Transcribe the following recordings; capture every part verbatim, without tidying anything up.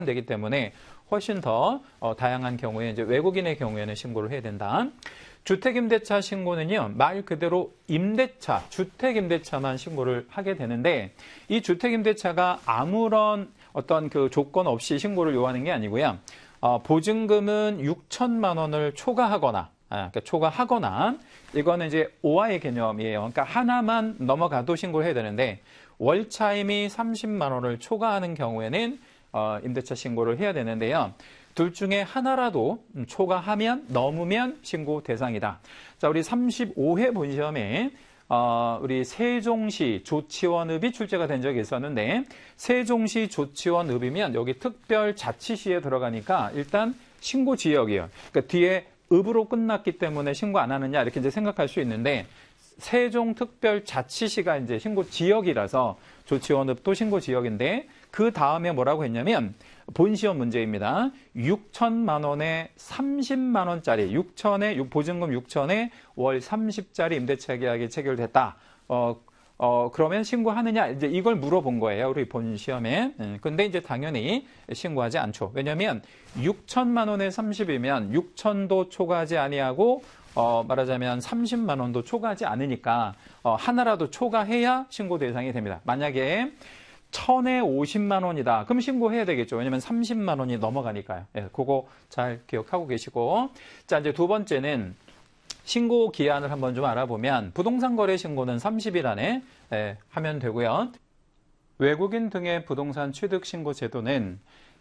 되기 때문에 훨씬 더 어, 다양한 경우에 이제 외국인의 경우에는 신고를 해야 된다. 주택임대차 신고는요, 말 그대로 임대차, 주택임대차만 신고를 하게 되는데, 이 주택임대차가 아무런 어떤 그 조건 없이 신고를 요하는 게 아니고요. 어, 보증금은 육천만 원을 초과하거나, 아, 그러니까 초과하거나, 이거는 이제 오아의 개념이에요. 그러니까 하나만 넘어가도 신고를 해야 되는데, 월차임이 삼십만 원을 초과하는 경우에는 어, 임대차 신고를 해야 되는데요. 둘 중에 하나라도 초과하면, 넘으면 신고 대상이다. 자, 우리 삼십오 회 본시험에 어, 우리 세종시 조치원읍이 출제가 된 적이 있었는데, 세종시 조치원읍이면 여기 특별자치시에 들어가니까 일단 신고 지역이에요. 그러니까 뒤에 읍으로 끝났기 때문에 신고 안 하느냐 이렇게 이제 생각할 수 있는데, 세종특별자치시가 이제 신고 지역이라서 조치원읍도 신고 지역인데, 그 다음에 뭐라고 했냐면 본시험 문제입니다. 육천만 원에 삼십만 원짜리, 육천에 보증금 육천에 월 삼십짜리 임대차 계약이 체결됐다. 어, 어 그러면 신고하느냐 이제 이걸 물어본 거예요. 우리 본시험에. 근데 이제 당연히 신고하지 않죠. 왜냐하면 육천만 원에 삼십이면 육천도 초과하지 아니하고 어, 말하자면 삼십만 원도 초과하지 않으니까 어, 하나라도 초과해야 신고 대상이 됩니다. 만약에 천에 오십만 원이다. 그럼 신고해야 되겠죠. 왜냐면 삼십만 원이 넘어가니까요. 예, 그거 잘 기억하고 계시고. 자, 이제 두 번째는 신고 기한을 한번 좀 알아보면 부동산 거래 신고는 삼십 일 안에 예, 하면 되고요. 외국인 등의 부동산 취득 신고 제도는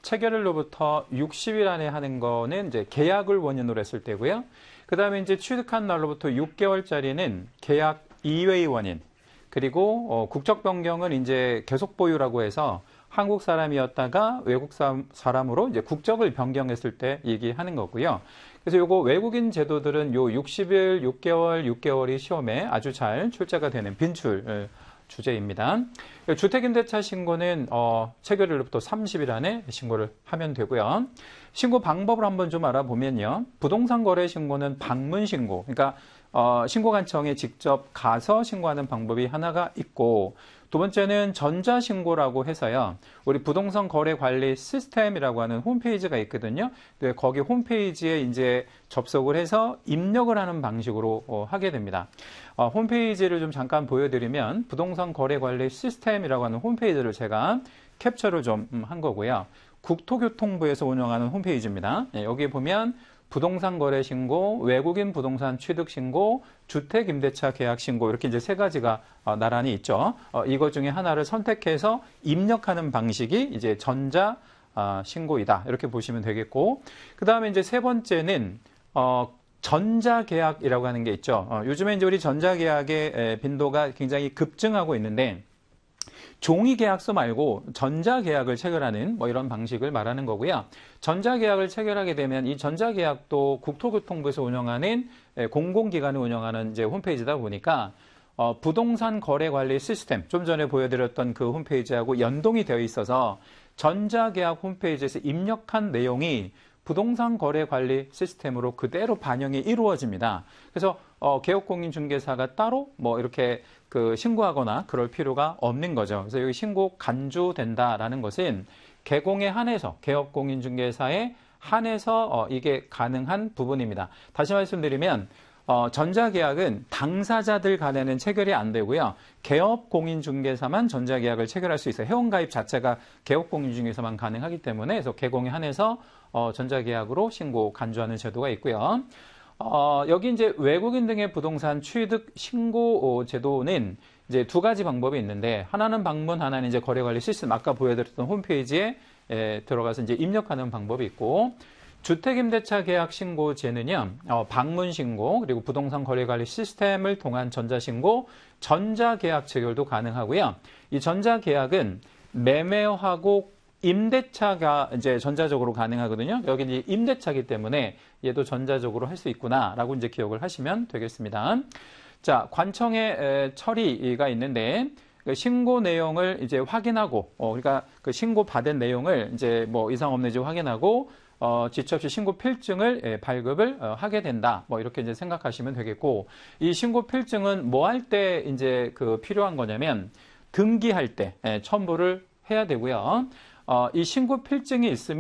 체결일로부터 육십 일 안에 하는 거는 이제 계약을 원인으로 했을 때고요. 그 다음에 이제 취득한 날로부터 육 개월짜리는 계약 이외의 원인. 그리고 어, 국적 변경은 이제 계속 보유라고 해서 한국 사람이었다가 외국 사람으로 이제 국적을 변경했을 때 얘기하는 거고요. 그래서 요거 외국인 제도들은 요 육십 일, 육 개월, 육 개월이 시험에 아주 잘 출제가 되는 빈출 주제입니다. 주택임대차 신고는 어, 체결일로부터 삼십 일 안에 신고를 하면 되고요. 신고 방법을 한번 좀 알아보면요. 부동산 거래 신고는 방문 신고, 그러니까 어, 신고관청에 직접 가서 신고하는 방법이 하나가 있고, 두 번째는 전자신고라고 해서요. 우리 부동산 거래 관리 시스템이라고 하는 홈페이지가 있거든요. 거기 홈페이지에 이제 접속을 해서 입력을 하는 방식으로 어, 하게 됩니다. 어, 홈페이지를 좀 잠깐 보여드리면 부동산 거래 관리 시스템이라고 하는 홈페이지를 제가 캡처를 좀 한 거고요. 국토교통부에서 운영하는 홈페이지입니다. 네, 여기 보면 부동산 거래 신고, 외국인 부동산 취득 신고, 주택 임대차 계약 신고 이렇게 이제 세 가지가 어, 나란히 있죠. 어, 이것 중에 하나를 선택해서 입력하는 방식이 이제 전자 어, 신고이다. 이렇게 보시면 되겠고, 그 다음에 이제 세 번째는 어, 전자 계약이라고 하는 게 있죠. 어, 요즘에 이제 우리 전자 계약의 에, 빈도가 굉장히 급증하고 있는데. 종이 계약서 말고 전자 계약을 체결하는 뭐 이런 방식을 말하는 거고요. 전자 계약을 체결하게 되면 이 전자 계약도 국토교통부에서 운영하는 공공기관을 운영하는 이제 홈페이지다 보니까 어, 부동산 거래 관리 시스템 좀 전에 보여드렸던 그 홈페이지하고 연동이 되어 있어서 전자 계약 홈페이지에서 입력한 내용이 부동산 거래 관리 시스템으로 그대로 반영이 이루어집니다. 그래서 어, 개업공인중개사가 따로 뭐 이렇게 그 신고하거나 그럴 필요가 없는 거죠. 그래서 여기 신고 간주된다라는 것은 개공에 한해서 개업공인중개사에 한해서 어, 이게 가능한 부분입니다. 다시 말씀드리면 어, 전자계약은 당사자들 간에는 체결이 안 되고요. 개업공인중개사만 전자계약을 체결할 수 있어요. 회원가입 자체가 개업공인중개사만 가능하기 때문에 그래서 개공에 한해서 어, 전자계약으로 신고 간주하는 제도가 있고요. 어, 여기 이제 외국인 등의 부동산 취득 신고 제도는 이제 두 가지 방법이 있는데 하나는 방문, 하나는 이제 거래관리 시스템 아까 보여드렸던 홈페이지에 에, 들어가서 이제 입력하는 방법이 있고. 주택임대차 계약 신고제는요, 어, 방문 신고, 그리고 부동산 거래관리 시스템을 통한 전자신고, 전자계약 체결도 가능하고요. 이 전자계약은 매매하고 임대차가 이제 전자적으로 가능하거든요. 여기는 이제 임대차이기 때문에 얘도 전자적으로 할 수 있구나라고 이제 기억을 하시면 되겠습니다. 자, 관청의 처리가 있는데, 신고 내용을 이제 확인하고, 어, 그러니까 그 신고 받은 내용을 이제 뭐 이상 없는지 확인하고, 어, 지체 없이 신고 필증을 예, 발급을 어, 하게 된다. 뭐 이렇게 이제 생각하시면 되겠고, 이 신고 필증은 뭐 할 때 이제 그 필요한 거냐면 등기할 때 예, 첨부를 해야 되고요. 어, 이 신고 필증이 있으면